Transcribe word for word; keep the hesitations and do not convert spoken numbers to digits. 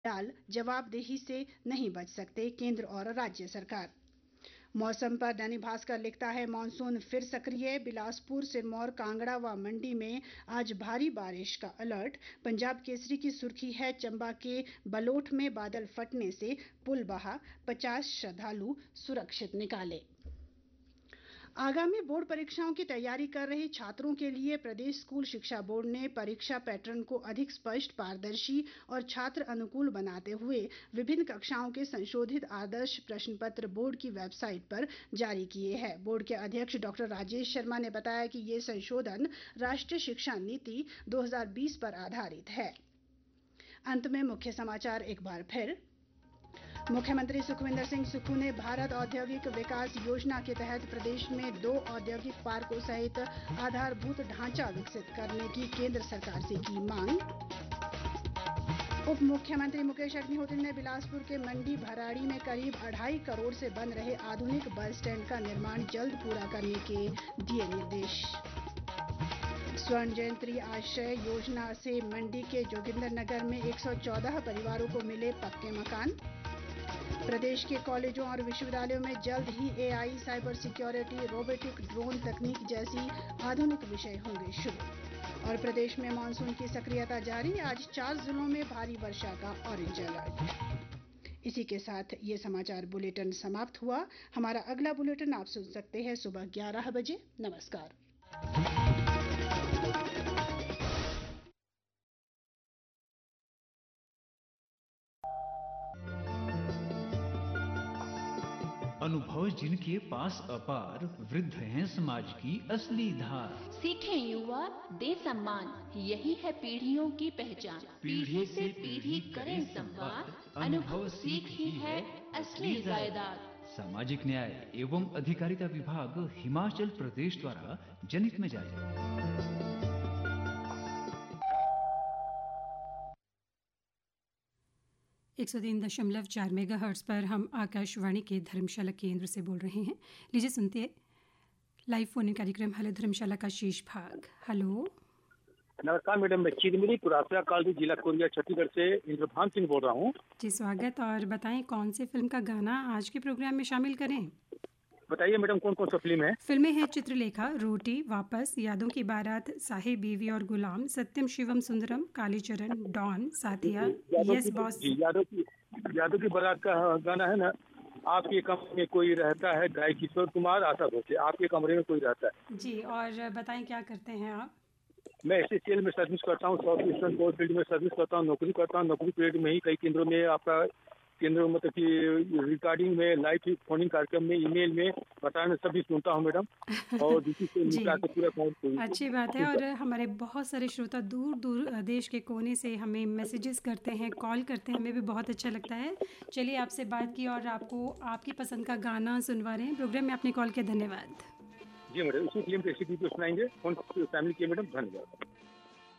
डाल जवाबदेही से नहीं बच सकते केंद्र और राज्य सरकार। मौसम पर दैनिक भास्कर लिखता है, मानसून फिर सक्रिय, बिलासपुर, सिरमौर, कांगड़ा व मंडी में आज भारी बारिश का अलर्ट। पंजाब केसरी की सुर्खी है, चंबा के बलोट में बादल फटने से पुल बहा, पचास श्रद्धालु सुरक्षित निकाले। आगामी बोर्ड परीक्षाओं की तैयारी कर रहे छात्रों के लिए प्रदेश स्कूल शिक्षा बोर्ड ने परीक्षा पैटर्न को अधिक स्पष्ट, पारदर्शी और छात्र अनुकूल बनाते हुए विभिन्न कक्षाओं के संशोधित आदर्श प्रश्न पत्र बोर्ड की वेबसाइट पर जारी किए हैं। बोर्ड के अध्यक्ष डॉक्टर राजेश शर्मा ने बताया कि ये संशोधन राष्ट्रीय शिक्षा नीति दो हज़ार बीस पर आधारित है। अंत में मुख्य समाचार एक बार फिर। मुख्यमंत्री सुखविंदर सिंह सुक्खू ने भारत औद्योगिक विकास योजना के तहत प्रदेश में दो औद्योगिक पार्कों सहित आधारभूत ढांचा विकसित करने की केंद्र सरकार से की मांग। उप मुख्यमंत्री मुकेश अग्निहोत्री ने बिलासपुर के मंडी भराड़ी में करीब अढ़ाई करोड़ से बन रहे आधुनिक बस स्टैंड का निर्माण जल्द पूरा करने के दिए निर्देश। स्वर्ण जयंती आश्रय योजना से मंडी के जोगिंदर नगर में एक सौ चौदह परिवारों को मिले पक्के मकान। प्रदेश के कॉलेजों और विश्वविद्यालयों में जल्द ही AI, cyber security, robotic, drone तकनीक जैसी आधुनिक विषय होंगे शुरू। और प्रदेश में मानसून की सक्रियता जारी, आज चार जिलों में भारी वर्षा का ऑरेंज अलर्ट। इसी के साथ ये समाचार बुलेटिन समाप्त हुआ। हमारा अगला बुलेटिन आप सुन सकते हैं सुबह ग्यारह बजे। नमस्कार। अनुभव जिनके पास अपार, वृद्ध हैं समाज की असली धार। सीखें युवा, दे सम्मान, यही है पीढ़ियों की पहचान। पीढ़ी से पीढ़ी करें संवाद, अनुभव सीख ही है असली जायदाद। सामाजिक न्याय एवं अधिकारिता विभाग हिमाचल प्रदेश द्वारा जनहित में जारी। एक सौ तीन दशमलव चार मेगा हर्ट्स पर हम आकाशवाणी के धर्मशाला केंद्र से बोल रहे हैं। लीजिए सुनते हैं लाइव फोन इन कार्यक्रम हेलो धर्मशाला का शेष भाग। हेलो, नमस्कार मैडम, मैं चिरमिरी पुरासिया कॉलोनी, जिला कोरिया, छत्तीसगढ़ से इंद्रभान सिंह बोल रहा हूँ। जी स्वागत। और बताएं कौन सी फिल्म का गाना आज के प्रोग्राम में शामिल करें? बताइए मैडम, कौन कौन सा फिल्म है? फिल्में हैं चित्रलेखा, रोटी, वापस, यादों की बारात, साहिब, बीवी और गुलाम, सत्यम शिवम सुंदरम, कालीचरण, डॉन, साथिया, यस बॉस। यादों की यादों की बारात का गाना है ना। आपके कमरे में कोई रहता है, गाय किशोर कुमार, आशा भोसले। आपके कमरे में कोई रहता है जी। और बताएं क्या करते हैं आप? मैं एसएससीएल में सर्विस करता हूँ, साउथ ईस्टर्न कोल फील्ड में सर्विस करता हूँ, नौकरी करता हूँ। नौकरी पीरियड में ही कई केंद्रों में आपका केंद्र मतलब कि रिकॉर्डिंग में, लाइव फोनिंग कार्यक्रम में, ईमेल में बताना सभी सुनता हूँ मैडम। और जी, पूरा अच्छी बात है। और हमारे बहुत सारे श्रोता दूर दूर देश के कोने से हमें मैसेजेस करते हैं, कॉल करते हैं, हमें भी बहुत अच्छा लगता है। चलिए आपसे बात की और आपको आपकी पसंद का गाना सुनवा रहे हैं। प्रोग्राम में आपने कॉल किया, धन्यवाद। जी मैडम, इसी फिल्म के सुनाएंगे। फैमिली के मैडम, धन्यवाद।